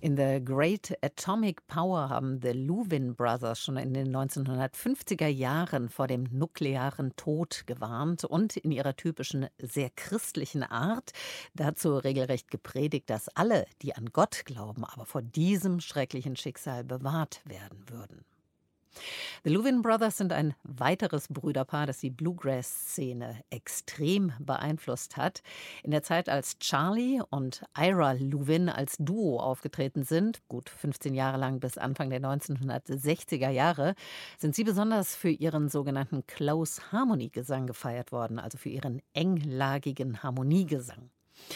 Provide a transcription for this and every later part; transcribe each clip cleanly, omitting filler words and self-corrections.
In The Great Atomic Power haben The Louvin Brothers schon in den 1950er Jahren vor dem nuklearen Tod gewarnt und in ihrer typischen, sehr christlichen Art dazu regelrecht gepredigt, dass alle, die an Gott glauben, aber vor diesem schrecklichen Schicksal bewahrt werden würden. The Louvin Brothers sind ein weiteres Brüderpaar, das die Bluegrass-Szene extrem beeinflusst hat. In der Zeit, als Charlie und Ira Louvin als Duo aufgetreten sind, gut 15 Jahre lang bis Anfang der 1960er Jahre, sind sie besonders für ihren sogenannten Close Harmony Gesang gefeiert worden, also für ihren englagigen Harmoniegesang.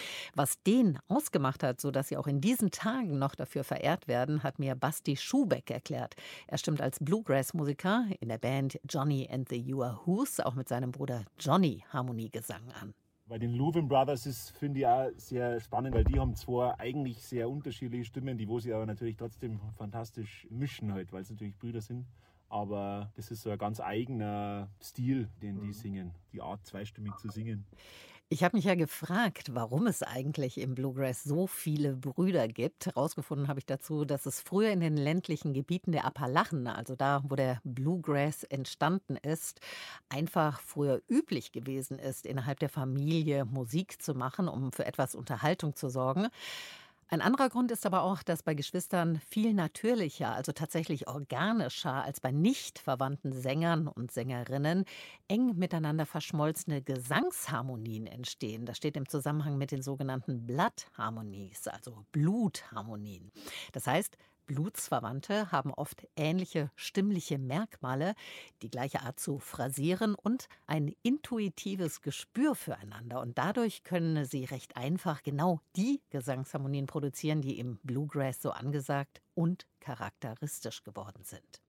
Was den ausgemacht hat, sodass sie auch in diesen Tagen noch dafür verehrt werden, hat mir Basti Schuhbeck erklärt. Er stimmt als Bluegrass-Musiker in der Band Johnny and the Yoo-Hoos auch mit seinem Bruder Johnny Harmoniegesang an. Bei den Louvin Brothers ist, finde ich, auch sehr spannend, weil die haben zwar eigentlich sehr unterschiedliche Stimmen, die wo sie aber natürlich trotzdem fantastisch mischen halt, weil es natürlich Brüder sind. Aber das ist so ein ganz eigener Stil, den die singen, die Art zweistimmig zu singen. Ich habe mich ja gefragt, warum es eigentlich im Bluegrass so viele Brüder gibt. Herausgefunden habe ich dazu, dass es früher in den ländlichen Gebieten der Appalachen, also da, wo der Bluegrass entstanden ist, einfach früher üblich gewesen ist, innerhalb der Familie Musik zu machen, um für etwas Unterhaltung zu sorgen. Ein anderer Grund ist aber auch, dass bei Geschwistern viel natürlicher, also tatsächlich organischer als bei nicht verwandten Sängern und Sängerinnen eng miteinander verschmolzene Gesangsharmonien entstehen. Das steht im Zusammenhang mit den sogenannten Blood Harmonies, also Blutharmonien. Das heißt, Blutsverwandte haben oft ähnliche stimmliche Merkmale, die gleiche Art zu phrasieren und ein intuitives Gespür füreinander. Und dadurch können sie recht einfach genau die Gesangsharmonien produzieren, die im Bluegrass so angesagt und charakteristisch geworden sind.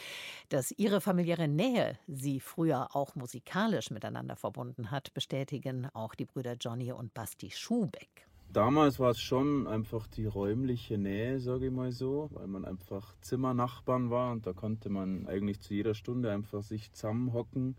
Dass ihre familiäre Nähe sie früher auch musikalisch miteinander verbunden hat, bestätigen auch die Brüder Johnny und Basti Schuhbeck. Damals war es schon einfach die räumliche Nähe, sage ich mal so, weil man einfach Zimmernachbarn war und da konnte man eigentlich zu jeder Stunde einfach sich zusammenhocken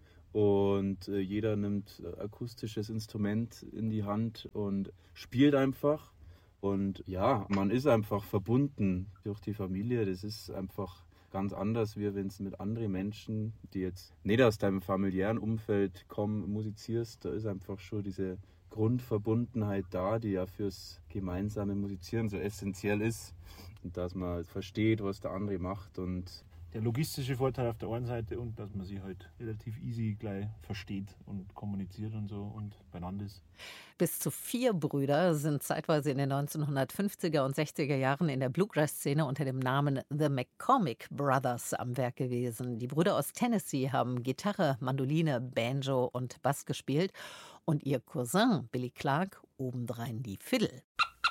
und jeder nimmt akustisches Instrument in die Hand und spielt einfach. Und ja, man ist einfach verbunden durch die Familie, das ist einfach ganz anders, wie wenn es mit anderen Menschen, die jetzt nicht aus deinem familiären Umfeld kommen, musizierst, da ist einfach schon diese Grundverbundenheit da, die ja fürs gemeinsame Musizieren so essentiell ist und dass man versteht, was der andere macht. Und der logistische Vorteil auf der einen Seite und dass man sich halt relativ easy gleich versteht und kommuniziert und so und beieinander ist. Bis zu 4 Brüder sind zeitweise in den 1950er und 60er Jahren in der Bluegrass-Szene unter dem Namen The McCormick Brothers am Werk gewesen. Die Brüder aus Tennessee haben Gitarre, Mandoline, Banjo und Bass gespielt und ihr Cousin Billy Clark obendrein die Fiddle.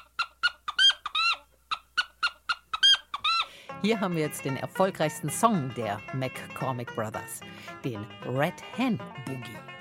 Hier haben wir jetzt den erfolgreichsten Song der McCormick Brothers, den Red Hen Boogie.